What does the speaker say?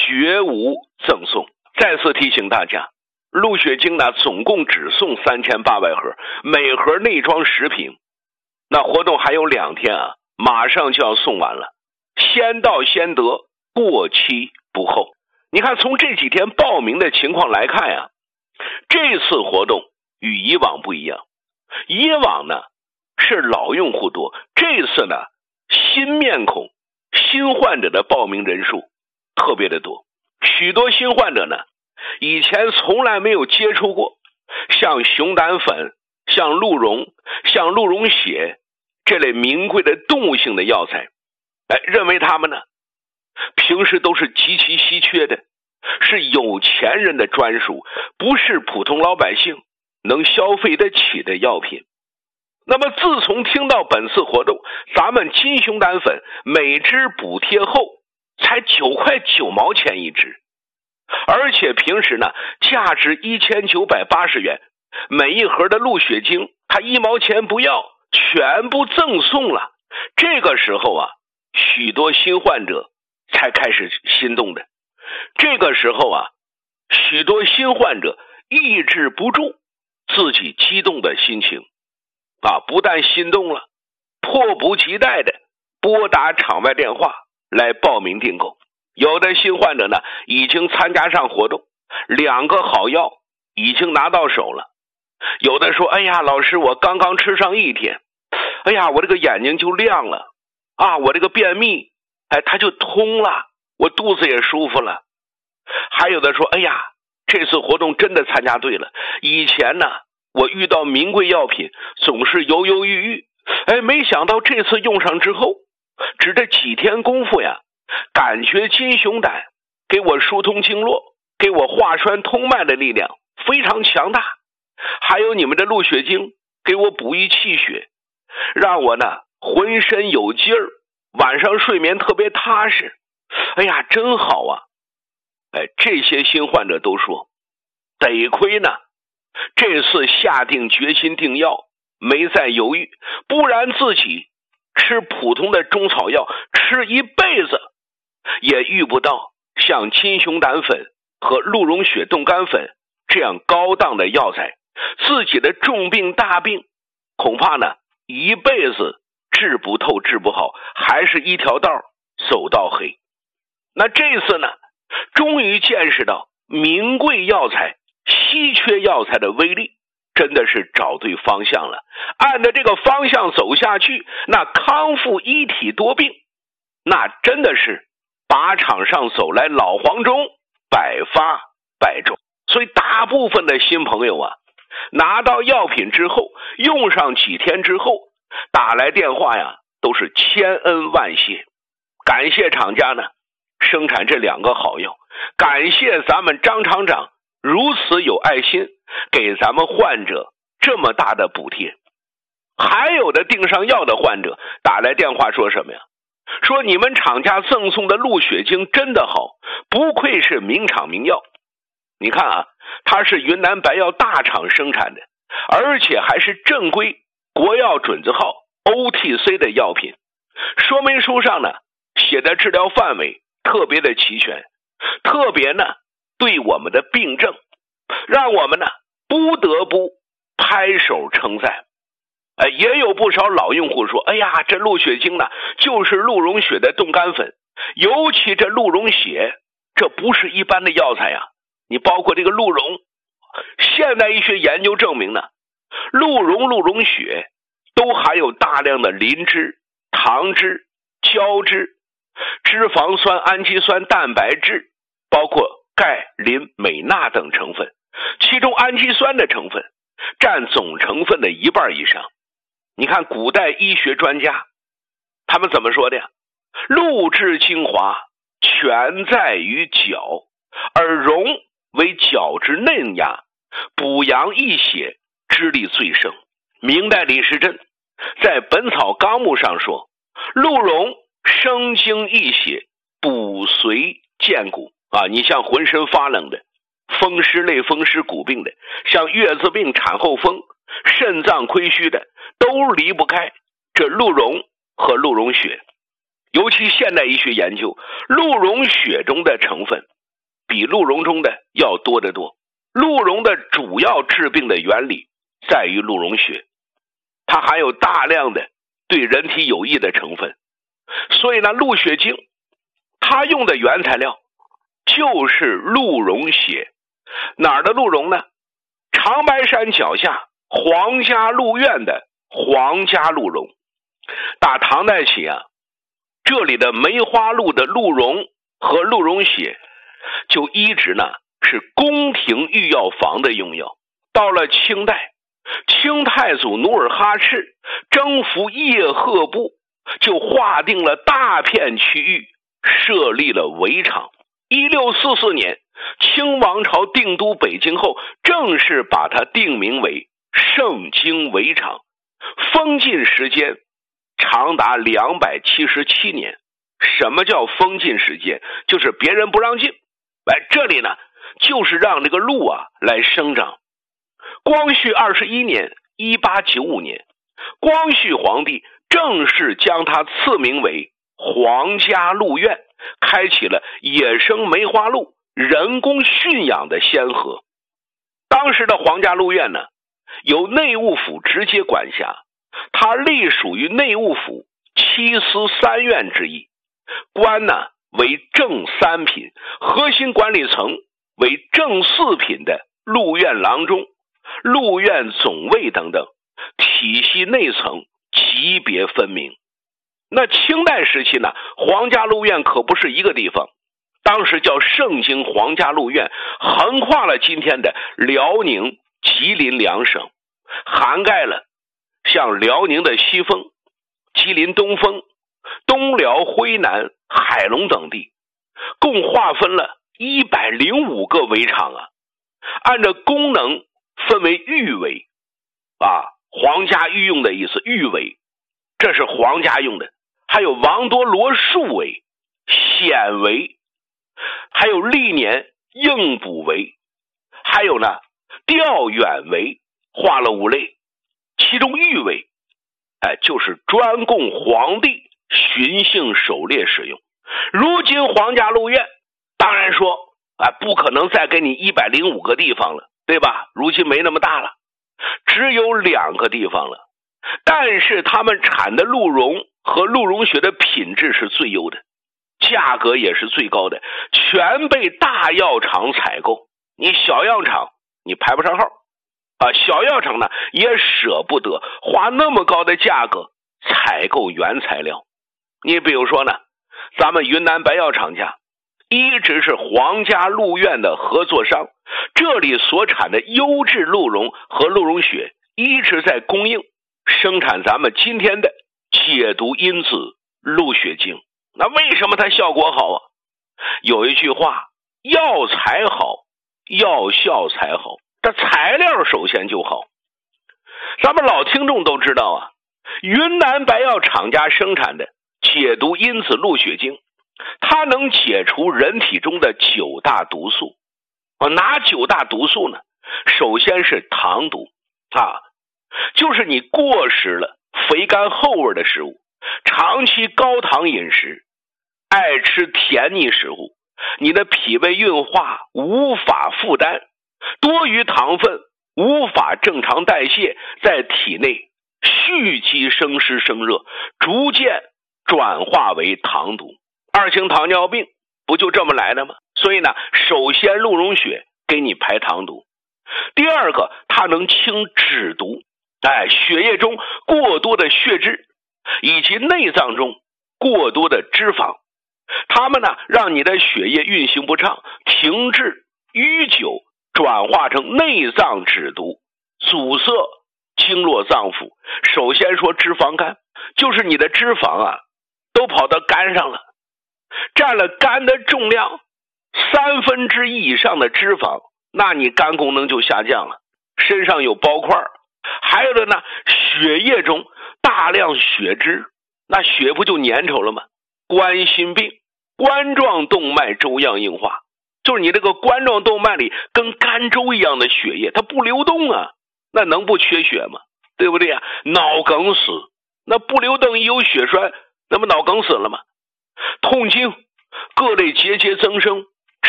绝无赠送。再次提醒大家，鹿血精呢总共只送3800盒，每盒内装10瓶。那活动还有2天啊，马上就要送完了，先到先得，过期不候。你看从这几天报名的情况来看呀，这次活动与以往不一样。以往呢是老用户多，这次呢新面孔、新患者的报名人数特别的多。许多新患者呢以前从来没有接触过像熊胆粉、像鹿茸、像鹿茸血这类名贵的动物性的药材，认为他们呢平时都是极其稀缺的，是有钱人的专属，不是普通老百姓能消费得起的药品。那么自从听到本次活动，咱们金熊胆粉每支补贴后才9块9毛钱一支，而且平时呢价值1980元，每一盒的鹿血精它1毛钱不要，全部赠送了。这个时候啊，许多新患者才开始心动的。这个时候啊，许多新患者抑制不住自己激动的心情啊，不但心动了，迫不及待的拨打场外电话来报名订购。有的新患者呢已经参加上活动，2个好药已经拿到手了。有的说，哎呀老师，我刚刚吃上1天，哎呀我这个眼睛就亮了啊，我这个便秘它就通了，我肚子也舒服了。还有的说，哎呀这次活动真的参加对了，以前呢我遇到名贵药品总是犹犹豫豫，没想到这次用上之后，只这几天功夫呀，感觉金熊胆给我疏通经络，给我化栓通脉的力量非常强大。还有你们的鹿血精给我补益气血，让我呢浑身有劲儿，晚上睡眠特别踏实。哎呀真好啊。这些新患者都说，得亏呢这次下定决心订药，没再犹豫，不然自己吃普通的中草药吃一辈子也遇不到像金熊胆粉和鹿茸血冻干粉这样高档的药材，自己的重病大病恐怕呢一辈子治不透治不好，还是一条道走到黑。那这次呢终于见识到名贵药材、稀缺药材的威力，真的是找对方向了。按照这个方向走下去，那康复一体多病，那真的是靶场上走来老黄忠，百发百中。所以大部分的新朋友啊，拿到药品之后，用上几天之后，打来电话呀，都是千恩万谢，感谢厂家呢生产这2个好药，感谢咱们张厂长如此有爱心，给咱们患者这么大的补贴。还有的订上药的患者打来电话说什么呀？说你们厂家赠送的鹿血精真的好，不愧是名厂名药。你看啊，它是云南白药大厂生产的，而且还是正规国药准字号 OTC 的药品。说明书上呢写的治疗范围特别的齐全，特别呢对我们的病症，让我们呢不得不拍手称赞。也有不少老用户说，哎呀这鹿血精呢就是鹿茸血的冻干粉，尤其这鹿茸血，这不是一般的药材啊。你包括这个鹿茸，现代医学研究证明呢，鹿茸、鹿茸血都含有大量的磷脂、糖脂、胶质、脂肪酸、氨基酸、蛋白质，包括钙、磷、镁、钠等成分，其中氨基酸的成分占总成分的1半以上。你看古代医学专家他们怎么说的呀？鹿之精华全在于角，而茸为角之嫩芽，补阳益血之力最盛。明代李时珍在《本草纲目》上说，鹿茸生精益血，补髓健骨啊，你像浑身发冷的、风湿类风湿骨病的，像月子病、产后风、肾脏亏虚的，都离不开这鹿茸和鹿茸血。尤其现代医学研究，鹿茸血中的成分比鹿茸中的要多得多。鹿茸的主要治病的原理在于鹿茸血，它含有大量的对人体有益的成分，所以呢，鹿血精它用的原材料就是鹿茸血。哪儿的鹿茸呢？长白山脚下皇家鹿苑的皇家鹿茸。打唐代起啊，这里的梅花鹿的鹿茸和鹿茸血就一直呢是宫廷御药房的用药。到了清代，清太祖努尔哈赤征服叶赫部，就划定了大片区域，设立了围场。1644年，清王朝定都北京后，正式把它定名为盛京围场，封禁时间长达277年。什么叫封禁时间？就是别人不让进。这里呢，就是让这个鹿啊来生长。光绪21年1895年，光绪皇帝正式将它赐名为皇家鹿苑，开启了野生梅花鹿人工驯养的先河。当时的皇家鹿苑呢，由内务府直接管辖，它隶属于内务府7司3院之一，官呢为正3品，核心管理层为正4品的鹿苑郎中、鹿苑总尉等等，体系内层级别分明。那清代时期呢，皇家鹿苑可不是一个地方，当时叫盛京皇家鹿苑，横跨了今天的辽宁、吉林2省，涵盖了像辽宁的西丰、吉林东丰、东辽徽南、海龙等地，共划分了105个围场啊。按照功能分为御围皇家御用的意思，御围这是皇家用的，还有王多罗树围、显围，还有历年应补围，还有呢调远围，划了5类。其中御围就是专供皇帝巡幸狩猎使用。如今皇家鹿苑当然说不可能再给你105个地方了，对吧？如今没那么大了，只有2个地方了。但是他们产的鹿茸和鹿茸血的品质是最优的，价格也是最高的，全被大药厂采购。你小药厂你排不上号小药厂呢也舍不得花那么高的价格采购原材料。你比如说呢，咱们云南白药厂家一直是皇家鹿苑的合作商，这里所产的优质鹿茸和鹿茸血一直在供应生产咱们今天的解毒因子鹿血精。那为什么它效果好啊？有一句话，药材好，药效才好，这材料首先就好。咱们老听众都知道云南白药厂家生产的解毒因子鹿血精，它能解除人体中的9大毒素。哪9大毒素呢？首先是糖毒就是你过食了肥甘厚味的食物，长期高糖饮食，爱吃甜腻食物，你的脾胃运化无法负担，多余糖分无法正常代谢，在体内蓄积生湿生热，逐渐转化为糖毒。2型糖尿病不就这么来的吗？所以呢，首先鹿茸血给你排糖毒。第二个，它能清脂毒，血液中过多的血脂以及内脏中过多的脂肪，它们呢让你的血液运行不畅，停滞淤久，转化成内脏脂毒，阻塞经络脏腑。首先说脂肪肝，就是你的脂肪都跑到肝上了，占了肝的重量1/3以上的脂肪，那你肝功能就下降了，身上有包块。还有的呢，血液中大量血脂，那血不就粘稠了吗？冠心病，冠状动脉粥样硬化，就是你这个冠状动脉里跟甘粥一样的血液它不流动那能不缺血吗？对不对脑梗死，那不流动一有血栓，那不脑梗死了吗？痛经，各类结节增生，